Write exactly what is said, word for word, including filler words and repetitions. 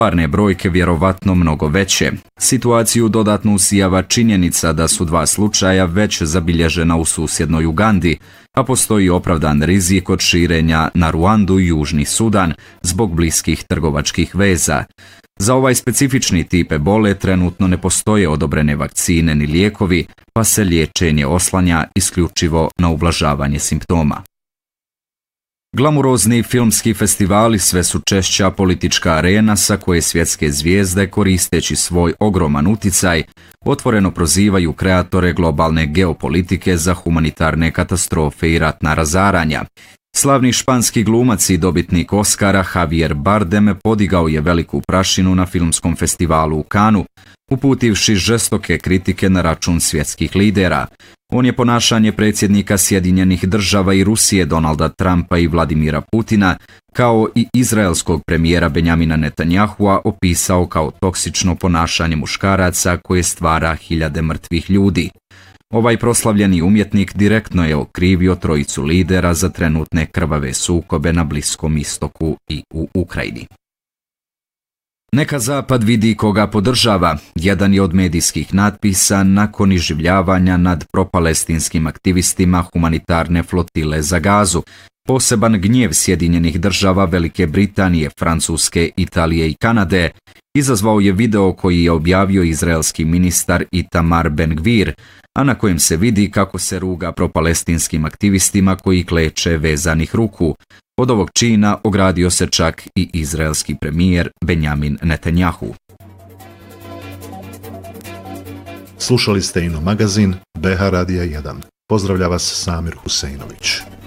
Stvarne brojke vjerovatno mnogo veće. Situaciju dodatno usijava činjenica da su dva slučaja već zabilježena u susjednoj Ugandi, a postoji opravdan rizik od širenja na Ruandu i Južni Sudan zbog bliskih trgovačkih veza. Za ovaj specifični tip ebole trenutno ne postoje odobrene vakcine ni lijekovi, pa se liječenje oslanja isključivo na ublažavanje simptoma. Glamurozni filmski festivali sve su češća politička arena sa koje svjetske zvijezde, koristeći svoj ogroman uticaj, otvoreno prozivaju kreatore globalne geopolitike za humanitarne katastrofe i ratna razaranja. Slavni španski glumac i dobitnik Oscara Javier Bardem podigao je veliku prašinu na filmskom festivalu u Cannesu, uputivši žestoke kritike na račun svjetskih lidera. On je ponašanje predsjednika Sjedinjenih država i Rusije Donalda Trumpa i Vladimira Putina, kao i izraelskog premijera Benjamina Netanyahua, opisao kao toksično ponašanje muškaraca koje stvara hiljade mrtvih ljudi. Ovaj proslavljeni umjetnik direktno je okrivio trojicu lidera za trenutne krvave sukobe na Bliskom istoku i u Ukrajini. Neka Zapad vidi koga podržava, jedan je od medijskih natpisa nakon iživljavanja nad propalestinskim aktivistima humanitarne flotile za Gazu. Poseban gnjev Sjedinjenih država, Velike Britanije, Francuske, Italije i Kanade izazvao je video koji je objavio izraelski ministar Itamar Ben-Gvir, a na kojem se vidi kako se ruga propalestinskim aktivistima koji kleče vezanih ruku. Od ovog čina ogradio se čak i izraelski premijer Benjamin Netanjahu. Slušali ste Ino magazin B H Radija jedan. Pozdravlja vas Samir Huseinović.